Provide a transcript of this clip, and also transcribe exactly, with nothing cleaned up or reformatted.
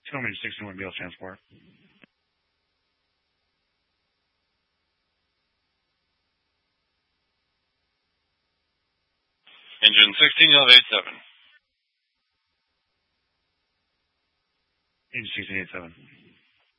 two hundred sixty-one B L transport. Engine sixteen, you'll have eight seven. Engine sixteen eight seven.